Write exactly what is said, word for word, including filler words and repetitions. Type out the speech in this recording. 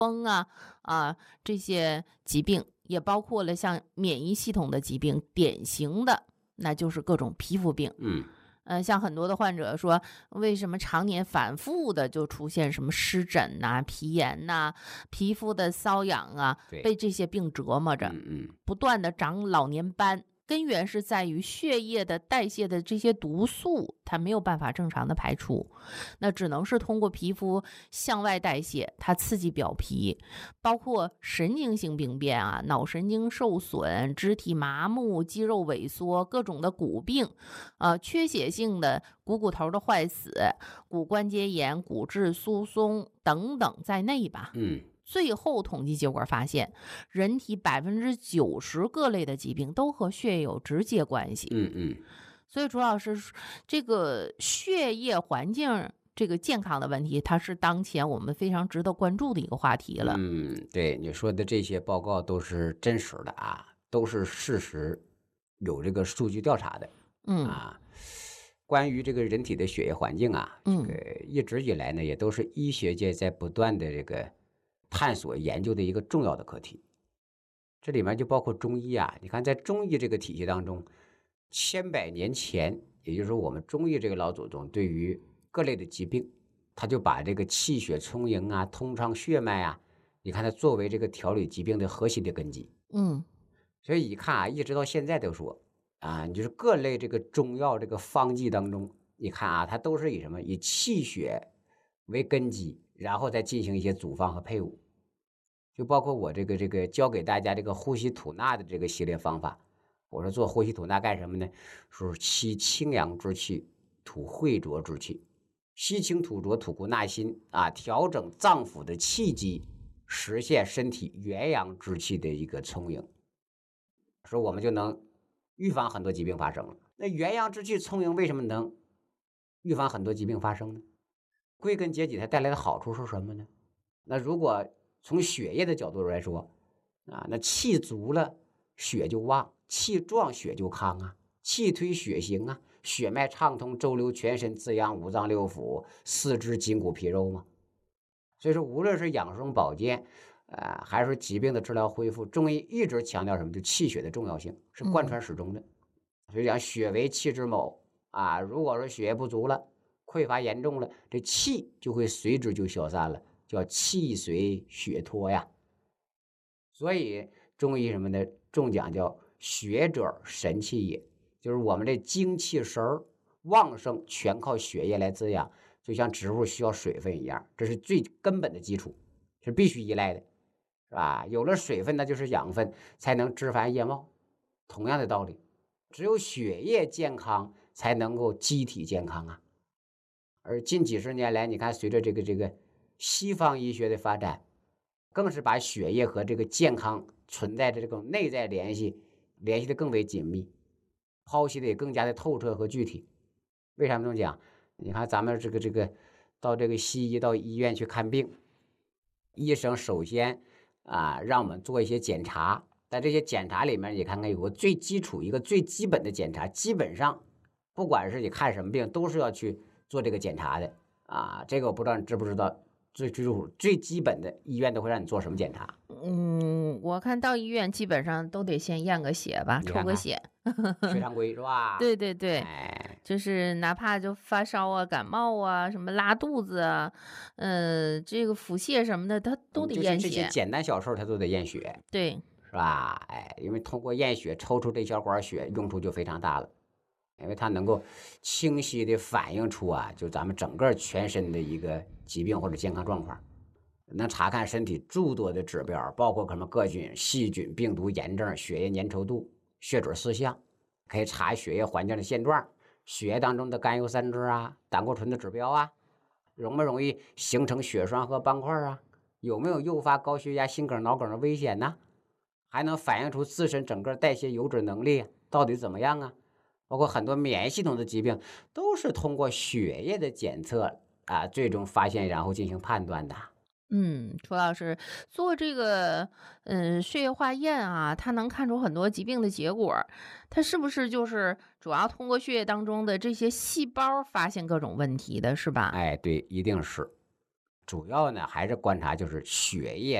风啊啊这些疾病，也包括了像免疫系统的疾病，典型的那就是各种皮肤病。 嗯呃，像很多的患者说，为什么常年反复的就出现什么湿疹呐、皮炎呐、皮肤的瘙痒啊， 对， 被这些病折磨着， 嗯嗯不断的长老年斑。根源是在于血液的代谢的这些毒素，它没有办法正常的排出，那只能是通过皮肤向外代谢，它刺激表皮，包括神经性病变啊，脑神经受损、肢体麻木、肌肉萎缩、各种的骨病，呃，缺血性的股骨头的坏死、骨关节炎、骨质疏松等等在内吧。 嗯最后统计结果发现，人体百分之九十各类的疾病都和血液有直接关系。 嗯嗯所以朱老师，这个血液环境这个健康的问题，它是当前我们非常值得关注的一个话题了。 嗯，对你说的这些报告都是真实的啊，都是事实，有这个数据调查的嗯啊。关于这个人体的血液环境啊，这嗯个一直以来呢，也都是医学界在不断的这个探索研究的一个重要的课题。这里面就包括中医啊，你看在中医这个体系当中，千百年前，也就是说我们中医这个老祖宗对于各类的疾病，他就把这个气血充盈啊、通畅血脉啊，你看它作为这个调理疾病的核心的根基。 嗯所以一看啊，一直到现在都说啊，你就是各类这个中药这个方剂当中，你看啊，它都是以什么？以气血为根基，然后再进行一些组方和配伍。就包括我这个这个教给大家这个呼吸吐纳的这个系列方法。我说做呼吸吐纳干什么呢？说吸清阳之气，吐秽浊之气，吸清吐浊，吐故纳新啊，调整脏腑的气机，实现身体元阳之气的一个充盈。说我们就能预防很多疾病发生了。那元阳之气充盈为什么能预防很多疾病发生呢？归根结底，它带来的好处是什么呢？那如果从血液的角度来说啊，那气足了，血就旺；气壮，血就康啊；气推血行啊，血脉畅通，周流全身，滋养五脏六腑、四肢筋骨皮肉嘛。所以说，无论是养生保健，呃，还是疾病的治疗恢复，中医一直强调什么？就气血的重要性，是贯穿始终的。所以讲，血为气之母啊。如果说血液不足了，匮乏严重了，这气就会随之就消散了，叫气随血脱呀。所以中医什么呢？重讲叫血者神气也，就是我们这精气神儿旺盛，全靠血液来滋养，就像植物需要水分一样，这是最根本的基础，是必须依赖的，是吧？有了水分，那就是养分，才能枝繁叶茂。同样的道理，只有血液健康，才能够机体健康啊。而近几十年来，你看，随着这个这个西方医学的发展，更是把血液和这个健康存在的这种内在联系联系的更为紧密，剖析的也更加的透彻和具体。为什么这么讲？你看咱们这个这个到这个西医到医院去看病，医生首先啊让我们做一些检查，在这些检查里面，你看看有个最基础一个最基本的检查，基本上不管是你看什么病，都是要去做这个检查的啊。这个我不知道你知不知道，最最最基本的医院都会让你做什么检查？ 嗯，我看到医院基本上都得先验个血吧， 你看看抽个血。 血常规是吧？ 对对对， 哎， 就是哪怕就发烧啊、感冒啊、什么拉肚子啊，呃，这个腹泻什么的，他都得就是这些验血。 简单小事他都得验血， 对， 是吧？哎，因为通过验血抽出这小管血，用处就非常大了，因为它能够清晰的反映出啊，就咱们整个全身的一个疾病或者健康状况，能查看身体诸多的指标，包括什么各菌、细菌、病毒、炎症、血液粘稠度、血准四项，可以查血液环境的现状，血液当中的甘油三酯啊、胆固醇的指标啊，容不容易形成血栓和斑块啊，有没有诱发高血压、心梗、脑梗的危险呢？还能反映出自身整个代谢油脂能力到底怎么样啊？包括很多免疫系统的疾病，都是通过血液的检测啊，最终发现然后进行判断的。 嗯，楚老师做这个嗯血液化验啊，它能看出很多疾病的结果，它是不是就是主要通过血液当中的这些细胞发现各种问题的，是吧？ 哎，对，一定是。 主要呢还是观察就是血液